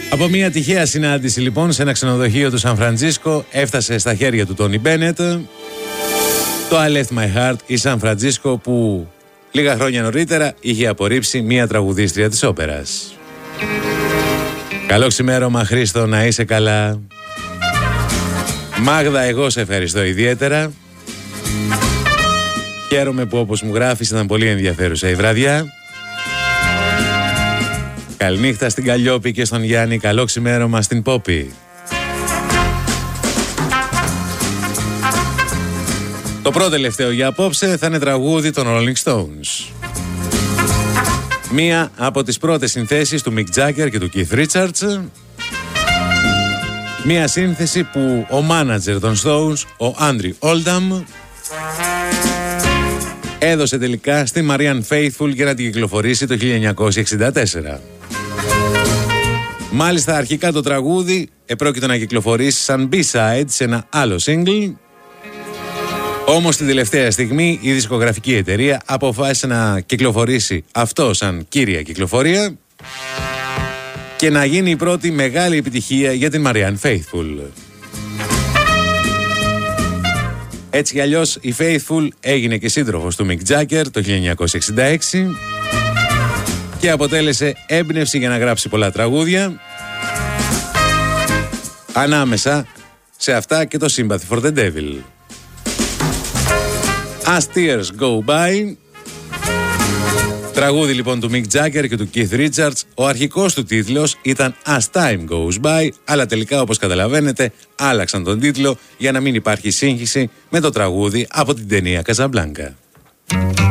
Από μια τυχαία συνάντηση λοιπόν σε ένα ξενοδοχείο του Σαν Φραντζίσκο έφτασε στα χέρια του Τόνι Μπένετ το I Left My Heart η Σαν Φραντζίσκο, που λίγα χρόνια νωρίτερα είχε απορρίψει μια τραγουδίστρια της όπερας. Καλό ξημέρωμα Χρήστο, να είσαι καλά. Μάγδα, εγώ σε ευχαριστώ ιδιαίτερα. Χαίρομαι που όπως μου γράφεις ήταν πολύ ενδιαφέρουσα η βραδιά. Καληνύχτα στην Καλλιόπη και στον Γιάννη. Καλό ξημέρωμα στην Πόπη. Το πρώτο τελευταίο για απόψε θα είναι τραγούδι των Rolling Stones. Μία από τις πρώτες συνθέσεις του Mick Jagger και του Keith Richards. Μία σύνθεση που ο μάνατζερ των Stones, ο Andrew Oldham, έδωσε τελικά στη Marianne Faithfull για να την κυκλοφορήσει το 1964. Μάλιστα αρχικά το τραγούδι επρόκειτο να κυκλοφορήσει σαν B-side σε ένα άλλο single. Όμως την τελευταία στιγμή η δισκογραφική εταιρεία αποφάσισε να κυκλοφορήσει αυτό σαν κύρια κυκλοφορία και να γίνει η πρώτη μεγάλη επιτυχία για την Marianne Faithfull. Έτσι κι αλλιώς η Faithfull έγινε και σύντροφος του Mick Jagger το 1966 και αποτέλεσε έμπνευση για να γράψει πολλά τραγούδια, ανάμεσα σε αυτά και το Sympathy for the Devil. As Tears Go By, τραγούδι λοιπόν του Mick Jagger και του Keith Richards. Ο αρχικός του τίτλος ήταν As Time Goes By, αλλά τελικά όπως καταλαβαίνετε άλλαξαν τον τίτλο για να μην υπάρχει σύγχυση με το τραγούδι από την ταινία Casablanca.